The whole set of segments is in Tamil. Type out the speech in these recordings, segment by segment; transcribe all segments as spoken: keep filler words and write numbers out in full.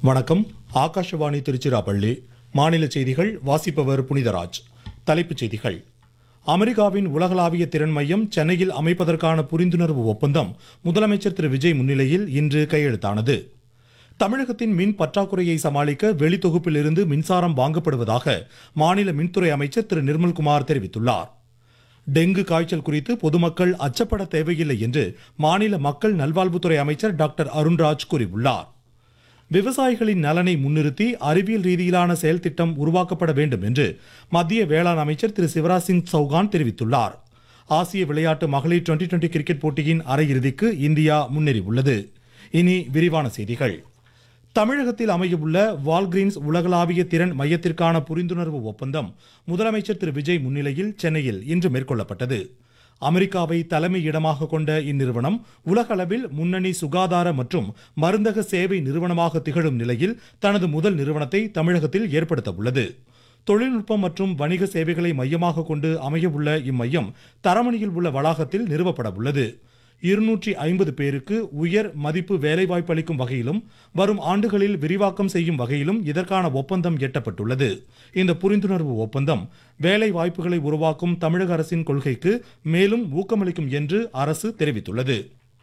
வணக்கம். ஆகாஷவாணி திருச்சிராப்பள்ளி. மாநில செய்திகள் வாசிப்பவர் புனிதராஜ். தலைப்புச் செய்திகள். அமெரிக்காவின் உலகளாவிய திறன் மையம் சென்னையில் அமைப்பதற்கான புரிந்துணர்வு ஒப்பந்தம் முதலமைச்சர் திரு விஜய் முன்னிலையில் இன்று கையெழுத்தானது. தமிழகத்தின் மின் பற்றாக்குறையை சமாளிக்க வெளித்தொகுப்பில் இருந்து மின்சாரம் வாங்கப்படுவதாக மாநில மின்துறை அமைச்சர் திரு நிர்மல்குமார் தெரிவித்துள்ளார். டெங்கு காய்ச்சல் குறித்து பொதுமக்கள் அச்சப்பட தேவையில்லை என்று மாநில மக்கள் நல்வாழ்வுத்துறை அமைச்சர் டாக்டர் அருண்ராஜ் கூறியுள்ளார். விவசாயிகளின் நலனை முன்னிறுத்தி அறிவியல் ரீதியிலான செயல் திட்டம் உருவாக்கப்பட வேண்டும் என்று மத்திய வேளாண் அமைச்சர் திரு சிவராஜ் சிங் சௌகான் தெரிவித்துள்ளார். ஆசிய விளையாட்டு மகளிர் டுவெண்டி டுவெண்டி கிரிக்கெட் போட்டியின் அரையிறுதிக்கு இந்தியா முன்னேறியுள்ளது. இனி விரிவான செய்திகள். தமிழகத்தில் அமையவுள்ள வால்கிரீன்ஸ் உலகளாவிய திறன் மையத்திற்கான புரிந்துணர்வு ஒப்பந்தம் முதலமைச்சர் திரு விஜய் முன்னிலையில் சென்னையில் இன்று மேற்கொள்ளப்பட்டது. அமெரிக்காவை தலைமை இடமாக கொண்ட இந்நிறுவனம் உலக அளவில் முன்னணி சுகாதார மற்றும் மருந்தக சேவை நிறுவனமாக திகழும் நிலையில் தனது முதல் நிறுவனத்தை தமிழகத்தில் ஏற்படுத்த உள்ளது. தொழில்நுட்பம் மற்றும் வணிக சேவைகளை மையமாக கொண்டு அமையவுள்ள இம்மையம் தரமணியில் உள்ள வளாகத்தில் நிறுவப்பட உள்ளது. இருநூற்றி ஐம்பது பேருக்கு உயர் மதிப்பு வேலைவாய்ப்பு அளிக்கும் வகையிலும் வரும் ஆண்டுகளில் விரிவாக்கம் செய்யும் வகையிலும் இதற்கான ஒப்பந்தம் எட்டப்பட்டுள்ளது. இந்த புரிந்துணர்வு ஒப்பந்தம் வேலை வாய்ப்புகளை உருவாக்கும் தமிழக அரசின் கொள்கைக்கு மேலும் ஊக்கமளிக்கும் என்று அரசு தெரிவித்துள்ளது.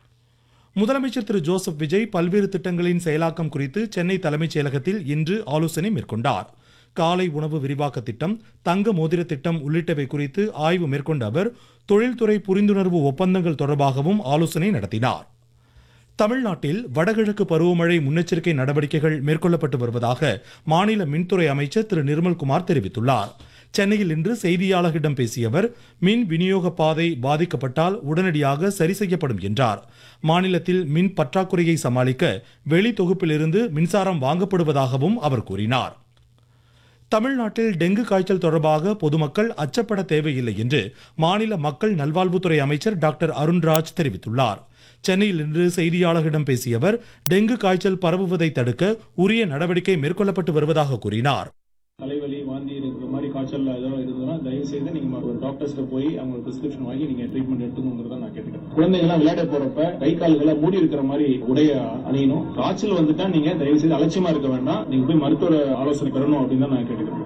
முதலமைச்சர் திரு ஜோசப் விஜய் பல்வேறு திட்டங்களின் செயலாக்கம் குறித்து சென்னை தலைமைச் செயலகத்தில் இன்று ஆலோசனை மேற்கொண்டார். காலை உணவு விரிவாக்க திட்டம், தங்க மோதிர திட்டம் உள்ளிட்டவை குறித்து ஆய்வு மேற்கொண்ட அவர் தொழில்துறை புரிந்துணர்வு ஒப்பந்தங்கள் தொடர்பாகவும் ஆலோசனை நடத்தினார். தமிழ்நாட்டில் வடகிழக்கு பருவமழை முன்னெச்சரிக்கை நடவடிக்கைகள் மேற்கொள்ளப்பட்டு வருவதாக மாநில மின்துறை அமைச்சர் திரு நிர்மல்குமார் தெரிவித்துள்ளார். சென்னையில் இன்று செய்தியாளர்களிடம் பேசிய அவர் மின் விநியோக பாதை பாதிக்கப்பட்டால் உடனடியாக சரி செய்யப்படும் என்றார். மாநிலத்தில் மின் பற்றாக்குறையை சமாளிக்க வெளி தொகுப்பிலிருந்து மின்சாரம் வாங்கப்படுவதாகவும் அவர் கூறினார். தமிழ்நாட்டில் டெங்கு காய்ச்சல் தொடர்பாக பொதுமக்கள் அச்சப்பட தேவையில்லை என்று மாநில மக்கள் நல்வாழ்வுத்துறை அமைச்சர் டாக்டர் அருண்ராஜ் தெரிவித்துள்ளார். சென்னையில் இன்று செய்தியாளர்களிடம் பேசிய அவர் டெங்கு காய்ச்சல் பரவுவதை தடுக்க உரிய நடவடிக்கை மேற்கொள்ளப்பட்டு வருவதாக கூறினார். தலைவலி, வாந்தி இருக்கிற மாதிரி காய்ச்சல் ஏதாவது இருந்ததுன்னா தயவு செய்து நீங்க ஒரு டாக்டர்ஸ்ட போய் அவங்க பிரிஸ்கிரிப்ஷன் வாங்கி நீங்க ட்ரீட்மெண்ட் எடுத்துக்கணுங்கிறத நான் கேட்டுக்கிறேன். குழந்தைங்களாம் விளையாட போறப்ப கை கால்களை மூடி இருக்கிற மாதிரி உடைய அணியணும். காய்ச்சல் வந்துட்டா நீங்க தயவு செய்து அலட்சியமா இருக்க வேண்டாம், நீங்க போய் மருத்துவ ஆலோசனை பெறணும் அப்படின்னு தான் நான் கேட்டுக்கிறேன்.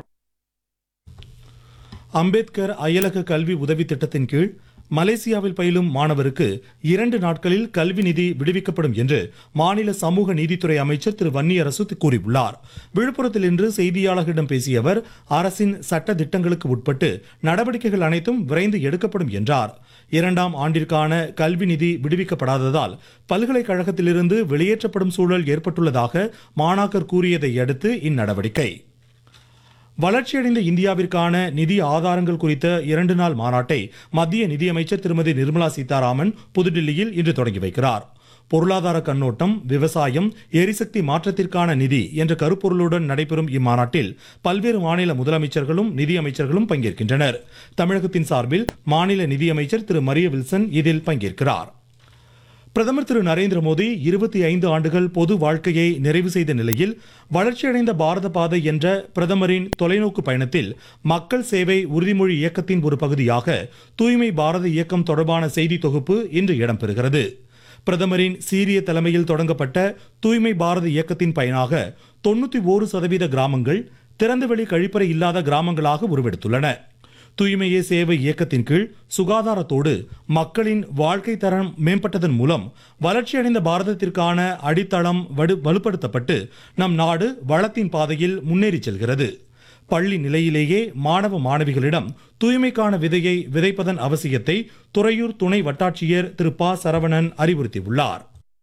அம்பேத்கர் அயலக கல்வி உதவி திட்டத்தின் கீழ் மலேசியாவில் பயிலும் மாணவருக்கு இரண்டு நாட்களில் கல்வி நிதி விடுவிக்கப்படும் என்று மாநில சமூக நீதித்துறை அமைச்சர் திரு வன்னியரசு கூறியுள்ளார். விழுப்புரத்தில் இன்று செய்தியாளர்களிடம் பேசிய அவர் அரசின் சட்ட திட்டங்களுக்கு உட்பட்டு நடவடிக்கைகள் அனைத்தும் விரைந்து எடுக்கப்படும் என்றார். இரண்டாம் ஆண்டிற்கான கல்வி நிதி விடுவிக்கப்படாததால் பல்கலைக்கழகத்திலிருந்து வெளியேற்றப்படும் சூழல் ஏற்பட்டுள்ளதாக மாணாக்கர் கூறியதை அடுத்து இந்நடவடிக்கை. வளர்ச்சியடைந்த இந்தியாவிற்கான நிதி ஆதாரங்கள் குறித்த இரண்டு நாள் மாநாட்டை மத்திய நிதியமைச்சர் திருமதி நிர்மலா சீதாராமன் புதுடில்லியில் இன்று தொடங்கி வைக்கிறார். பொருளாதார கண்ணோட்டம், விவசாயம், எரிசக்தி மாற்றத்திற்கான நிதி என்ற கருப்பொருளுடன் நடைபெறும் இம்மாநாட்டில் பல்வேறு மாநில முதலமைச்சர்களும் நிதியமைச்சர்களும் பங்கேற்கின்றனர். தமிழகத்தின் சார்பில் மாநில நிதியமைச்சர் திரு மரிய வில்சன் இதில் பங்கேற்கிறார். பிரதமர் திரு நரேந்திர மோடி இருபத்தி ஐந்து ஆண்டுகள் பொது வாழ்க்கையை நிறைவு செய்த நிலையில் வளர்ச்சியடைந்த பாரத பாதை என்ற பிரதமரின் தொலைநோக்கு பயணத்தில் மக்கள் சேவை உறுதிமொழி இயக்கத்தின் ஒரு பகுதியாக தூய்மை பாரத இயக்கம் தொடர்பான செய்தி தொகுப்பு இன்று இடம்பெறுகிறது. பிரதமரின் சீரிய தலைமையில் தொடங்கப்பட்ட தூய்மை பாரத இயக்கத்தின் பயனாக தொண்ணூத்தி ஓரு சதவீத கிராமங்கள் திறந்தவெளி கழிப்பறை இல்லாத கிராமங்களாக உருவெடுத்துள்ளன. தூய்மையே சேவை இயக்கத்தின் கீழ் சுகாதாரத்தோடு மக்களின் வாழ்க்கை தரம் மேம்பட்டதன் மூலம் வளர்ச்சியடைந்த பாரதத்திற்கான அடித்தளம் வலுப்படுத்தப்பட்டு நம் நாடு வளத்தின் பாதையில் முன்னேறி செல்கிறது. பள்ளி நிலையிலேயே மாணவ மாணவிகளிடம் தூய்மைக்கான விதையை விதைப்பதன் அவசியத்தை துறையூர் துணை வட்டாட்சியர் திரு ப சரவணன் அறிவுறுத்தியுள்ளார்.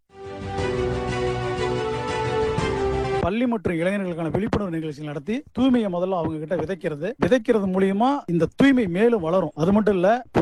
பள்ளி மற்றும் இளைஞர்களுக்கான விழிப்புணர்வு நிகழ்ச்சிகள் நடத்தி தூய்மையை முதல்ல அவங்க கிட்ட விதைக்கிறது விதைக்கிறது மூலியமா இந்த தூய்மை மேலும் வளரும். அது மட்டும் இல்ல